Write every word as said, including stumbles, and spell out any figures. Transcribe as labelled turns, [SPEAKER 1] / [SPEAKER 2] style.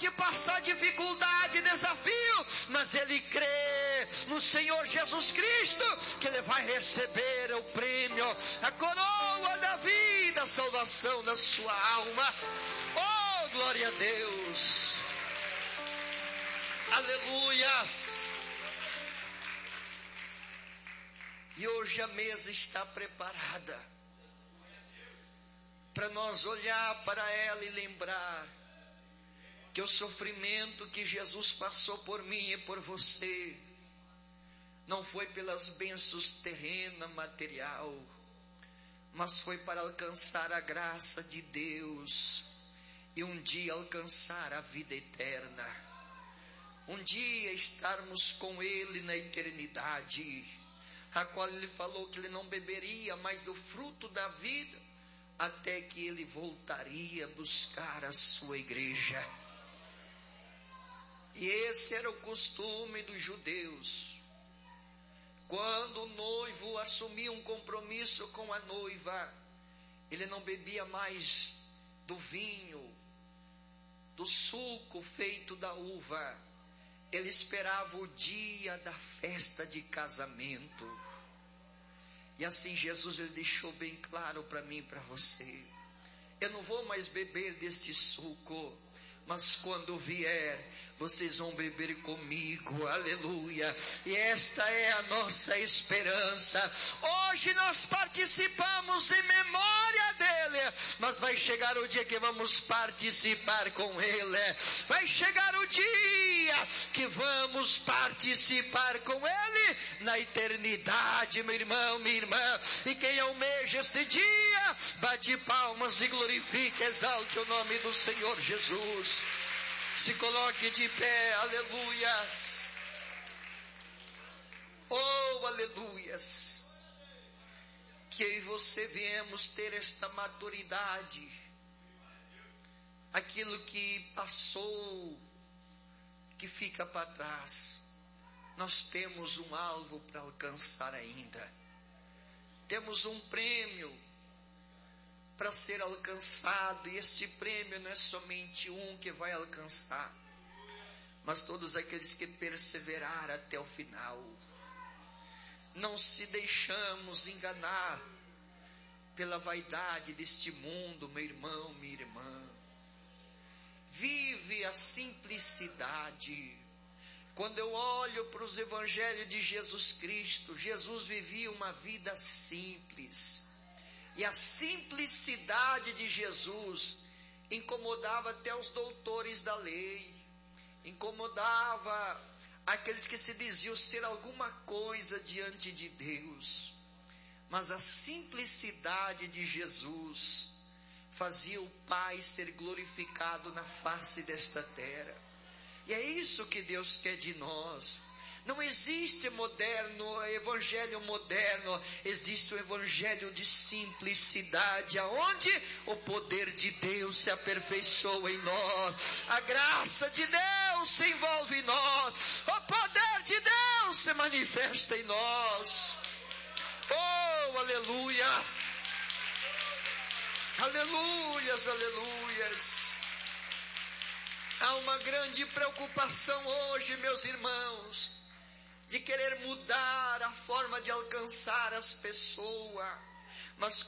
[SPEAKER 1] pode passar dificuldade, desafio, mas ele crê no Senhor Jesus Cristo, que ele vai receber o prêmio, a coroa da vida, a salvação da sua alma. Oh, glória a Deus. Aleluias. E hoje a mesa está preparada para nós olhar para ela e lembrar que o sofrimento que Jesus passou por mim e por você não foi pelas bênçãos terrena, material, mas foi para alcançar a graça de Deus e um dia alcançar a vida eterna, um dia estarmos com Ele na eternidade, a qual Ele falou que Ele não beberia mais do fruto da vida, até que Ele voltaria buscar a sua igreja. E esse era o costume dos judeus. Quando o noivo assumia um compromisso com a noiva, ele não bebia mais do vinho, do suco feito da uva. Ele esperava o dia da festa de casamento. E assim Jesus ele deixou bem claro para mim e para você: eu não vou mais beber desse suco, mas quando vier, vocês vão beber comigo, aleluia. E esta é a nossa esperança. Hoje nós participamos em memória dele, mas vai chegar o dia que vamos participar com ele. Vai chegar o dia que vamos participar com ele na eternidade, meu irmão, minha irmã. E quem almeja este dia, bate palmas e glorifique, exalte o nome do Senhor Jesus. Se coloque de pé, aleluias. Oh, aleluias. Que eu e você viemos ter esta maturidade. Aquilo que passou, que fica para trás. Nós temos um alvo para alcançar ainda. Temos um prêmio para ser alcançado, e este prêmio não é somente um que vai alcançar, mas todos aqueles que perseveraram até o final. Não se deixamos enganar pela vaidade deste mundo, meu irmão, minha irmã. Vive a simplicidade. Quando eu olho para os evangelhos de Jesus Cristo, Jesus vivia uma vida simples. E a simplicidade de Jesus incomodava até os doutores da lei, incomodava aqueles que se diziam ser alguma coisa diante de Deus. Mas a simplicidade de Jesus fazia o Pai ser glorificado na face desta terra. E é isso que Deus quer de nós. Não existe moderno, evangelho moderno, existe o evangelho de simplicidade, aonde o poder de Deus se aperfeiçoa em nós, a graça de Deus se envolve em nós, o poder de Deus se manifesta em nós. Oh, aleluias, aleluias, aleluias. Há uma grande preocupação hoje, meus irmãos, de querer mudar a forma de alcançar as pessoas, mas